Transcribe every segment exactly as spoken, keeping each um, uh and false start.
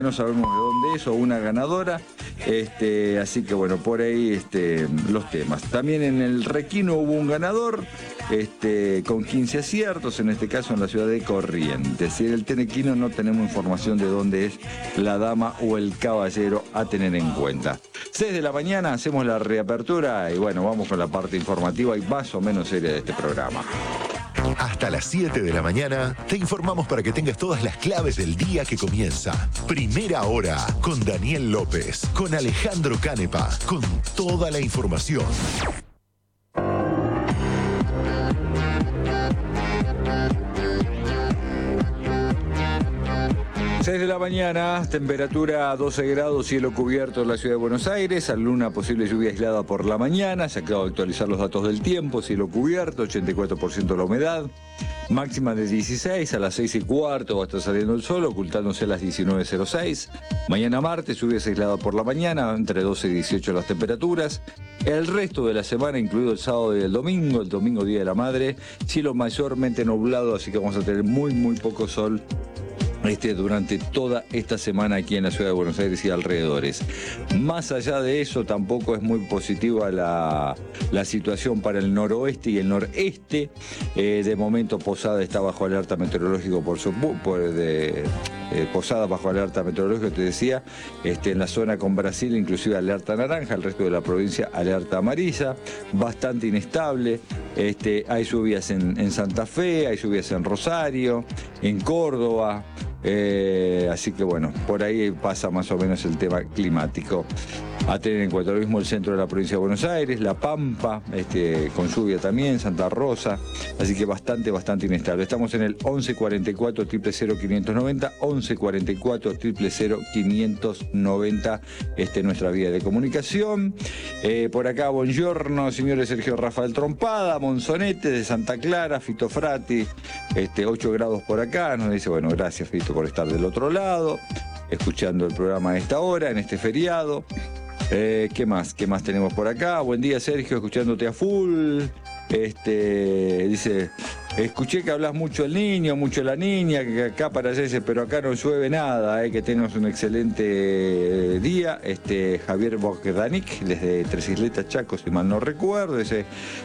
No sabemos de dónde es, o una ganadora, este, así que bueno, por ahí este, los temas. También en el Requino hubo un ganador este, con quince aciertos, en este caso en la ciudad de Corrientes. Y en el Tenequino no tenemos información de dónde es la dama o el caballero a tener en cuenta. seis de la mañana hacemos la reapertura y bueno, vamos con la parte informativa y más o menos seria de este programa. Hasta las siete de la mañana te informamos para que tengas todas las claves del día que comienza. Primera hora con Daniel López, con Alejandro Canepa, con toda la información. seis de la mañana, temperatura doce grados, cielo cubierto en la ciudad de Buenos Aires, alguna posible lluvia aislada por la mañana, se acaba de actualizar los datos del tiempo, cielo cubierto, ochenta y cuatro por ciento la humedad, máxima de dieciséis, a las seis y cuarto va a estar saliendo el sol, ocultándose a las diecinueve cero seis, mañana martes, lluvia aislada por la mañana, entre doce y dieciocho las temperaturas, el resto de la semana, incluido el sábado y el domingo, el domingo Día de la Madre, cielo mayormente nublado, así que vamos a tener muy muy poco sol Este, durante toda esta semana aquí en la ciudad de Buenos Aires y alrededores. Más allá de eso, tampoco es muy positiva la, la situación para el noroeste y el noreste. Eh, de momento Posada está bajo alerta meteorológico por su... Por de, eh, Posada bajo alerta meteorológica, te decía, este, en la zona con Brasil inclusive alerta naranja, el resto de la provincia alerta amarilla, bastante inestable. Este, hay lluvias en, en Santa Fe, hay lluvias en Rosario, en Córdoba. Eh, así que bueno, por ahí pasa más o menos el tema climático. A tener en cuenta lo mismo el centro de la provincia de Buenos Aires, La Pampa, este, con lluvia también, Santa Rosa, así que bastante, bastante inestable. Estamos en el once cuarenta y cuatro, cero cero quinientos noventa, once cuarenta y cuatro, cero cero quinientos noventa, este, nuestra vía de comunicación. Eh, por acá, buongiorno, señores Sergio Rafael Trompada, Monzonete de Santa Clara, Fito Frati, este, ocho grados por acá, nos dice, bueno, gracias Fito por estar del otro lado, escuchando el programa a esta hora, en este feriado. Eh, ¿Qué más? ¿Qué más tenemos por acá? Buen día, Sergio, escuchándote a full. Este, dice, escuché que hablas mucho el niño, mucho la niña, que acá para allá dice, pero acá no llueve nada, eh, que tengas un excelente día. Este, Javier Bogdanik, desde Tres Isletas, Chaco, si mal no recuerdo, dice,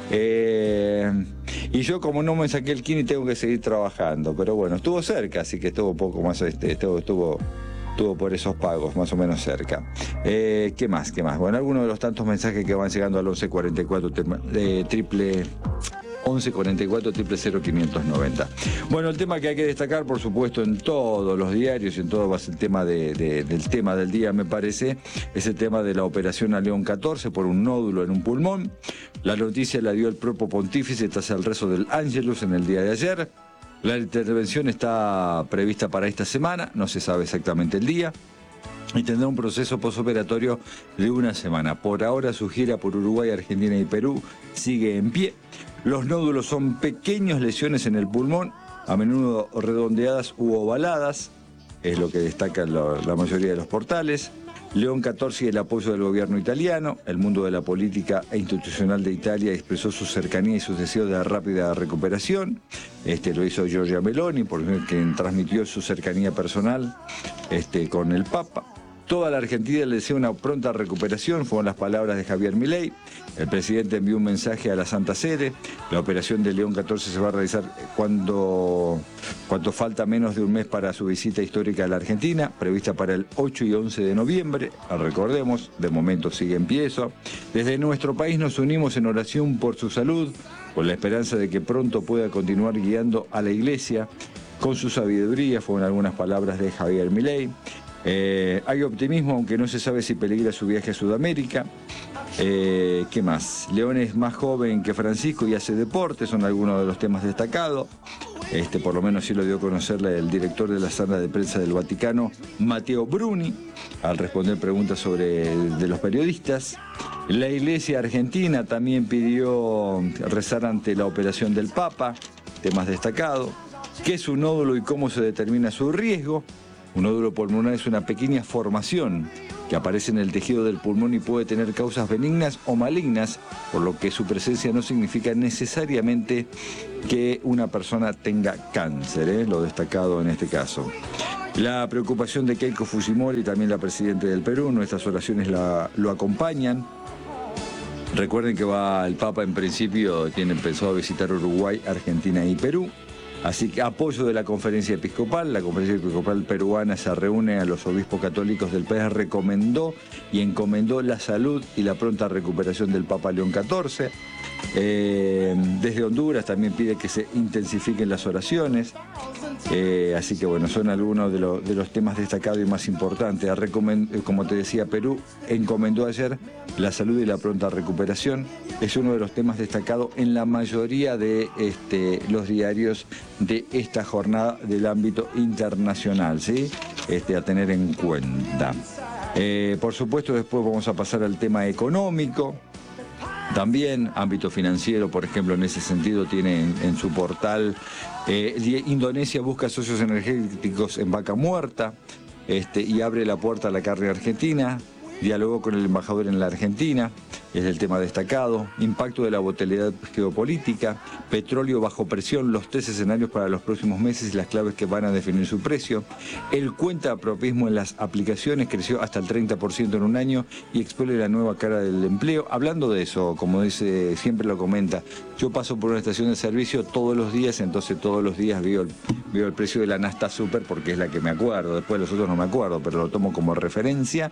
eh, y yo como no me saqué el kini tengo que seguir trabajando, pero bueno, estuvo cerca, así que estuvo un poco más, este, estuvo, estuvo Estuvo por esos pagos, más o menos cerca. Eh, ¿Qué más? ¿Qué más? Bueno, algunos de los tantos mensajes que van llegando al once cuarenta y cuatro, eh, triple... once cuarenta y cuatro, cero cero quinientos noventa. Bueno, el tema que hay que destacar, por supuesto, en todos los diarios y en todo va a ser el tema de, de, del tema del día, me parece, es el tema de la operación a León catorce por un nódulo en un pulmón. La noticia la dio el propio pontífice tras el rezo del Ángelus en el día de ayer. La intervención está prevista para esta semana, no se sabe exactamente el día, y tendrá un proceso posoperatorio de una semana. Por ahora su gira por Uruguay, Argentina y Perú sigue en pie. Los nódulos son pequeñas lesiones en el pulmón, a menudo redondeadas u ovaladas, es lo que destacan la, la mayoría de los portales. León catorce y el apoyo del gobierno italiano. El mundo de la política e institucional de Italia expresó su cercanía y sus deseos de rápida recuperación. Este, lo hizo Giorgia Meloni, por quien transmitió su cercanía personal este, con el Papa. Toda la Argentina le desea una pronta recuperación, fueron las palabras de Javier Milei. El presidente envió un mensaje a la Santa Sede. La operación de León catorce se va a realizar cuando, cuando falta menos de un mes para su visita histórica a la Argentina, prevista para el ocho y once de noviembre. Recordemos, de momento sigue en pie eso. Desde nuestro país nos unimos en oración por su salud, con la esperanza de que pronto pueda continuar guiando a la Iglesia con su sabiduría, fueron algunas palabras de Javier Milei. Eh, hay optimismo, aunque no se sabe si peligra su viaje a Sudamérica. Eh, ¿Qué más? León es más joven que Francisco y hace deporte, son algunos de los temas destacados. Este, por lo menos sí lo dio a conocer el director de la sala de prensa del Vaticano, Matteo Bruni, al responder preguntas sobre de los periodistas. La Iglesia Argentina también pidió rezar ante la operación del Papa, temas destacados. ¿Qué es un nódulo y cómo se determina su riesgo? Un nódulo pulmonar es una pequeña formación que aparece en el tejido del pulmón y puede tener causas benignas o malignas, por lo que su presencia no significa necesariamente que una persona tenga cáncer, ¿eh? Lo destacado en este caso. La preocupación de Keiko Fujimori, también la presidenta del Perú, nuestras oraciones la, lo acompañan. Recuerden que va el Papa, en principio tienen pensado visitar Uruguay, Argentina y Perú. Así que apoyo de la conferencia episcopal. La conferencia episcopal peruana se reúne a los obispos católicos del país, recomendó y encomendó la salud y la pronta recuperación del Papa León catorce. Eh, desde Honduras también pide que se intensifiquen las oraciones. Eh, así que bueno, son algunos de, lo, de los temas destacados y más importantes. Recomend, como te decía, Perú encomendó ayer la salud y la pronta recuperación. Es uno de los temas destacados en la mayoría de este, los diarios de esta jornada del ámbito internacional, ¿sí? Este, a tener en cuenta. Eh, por supuesto, después vamos a pasar al tema económico. También ámbito financiero, por ejemplo, en ese sentido tiene en, en su portal eh, Indonesia busca socios energéticos en vaca muerta este, y abre la puerta a la carne argentina. Dialogó con el embajador en la Argentina, es el tema destacado. Impacto de la volatilidad geopolítica, petróleo bajo presión, los tres escenarios para los próximos meses y las claves que van a definir su precio. El cuentapropismo en las aplicaciones creció hasta el treinta por ciento en un año y expone la nueva cara del empleo. Hablando de eso, como dice, siempre lo comenta, yo paso por una estación de servicio todos los días, entonces todos los días veo el, veo el precio de la Nasta Super porque es la que me acuerdo. Después los otros no me acuerdo, pero lo tomo como referencia.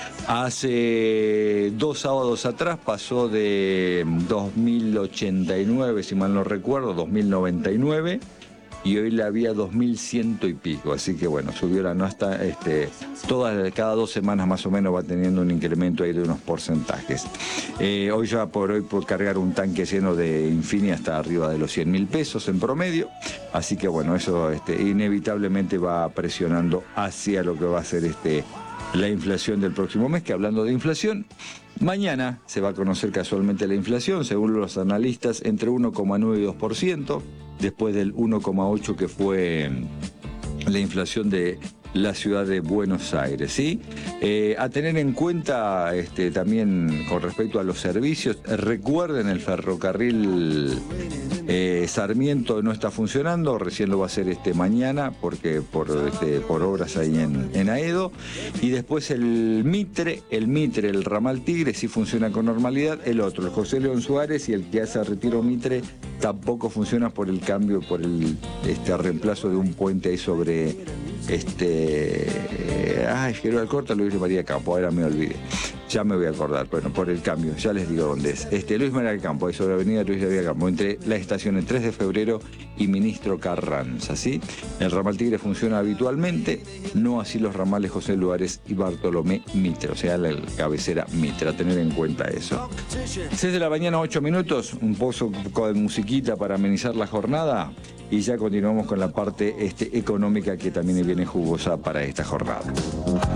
Hace dos sábados atrás pasó de dos mil ochenta y nueve, si mal no recuerdo, dos mil noventa y nueve, y hoy la había dos mil cien y pico, así que bueno, subió la Nasta, este, todas, cada dos semanas más o menos va teniendo un incremento ahí de unos porcentajes. Eh, hoy ya por hoy por cargar un tanque lleno de Infini hasta arriba de los cien mil pesos en promedio, así que bueno, eso este, inevitablemente va presionando hacia lo que va a ser este la inflación del próximo mes, que hablando de inflación, mañana se va a conocer casualmente la inflación, según los analistas, entre uno coma nueve y dos por ciento, después del uno coma ocho que fue la inflación de la ciudad de Buenos Aires, ¿sí? Eh, a tener en cuenta este, también con respecto a los servicios, recuerden el ferrocarril eh, Sarmiento no está funcionando, recién lo va a hacer este mañana porque por, este, por obras ahí en, en Aedo, y después el Mitre, el Mitre, el ramal Tigre sí funciona con normalidad, el otro, el José León Suárez y el que hace Retiro Mitre tampoco funciona por el cambio, por el este, reemplazo de un puente ahí sobre este ay, General Corta, Luis María Campo, ahora me olvidé, ya me voy a acordar, bueno, por el cambio, ya les digo dónde es, este Luis María Campo, ahí sobre la avenida Luis María Campo, entre la estación el tres de febrero y Ministro Carranza, ¿sí? El ramal Tigre funciona habitualmente, no así los ramales José Luárez y Bartolomé Mitre, o sea, la cabecera Mitre, a tener en cuenta eso. seis de la mañana, ocho minutos, un poco de musiquita para amenizar la jornada. Y ya continuamos con la parte este, económica que también viene jugosa para esta jornada.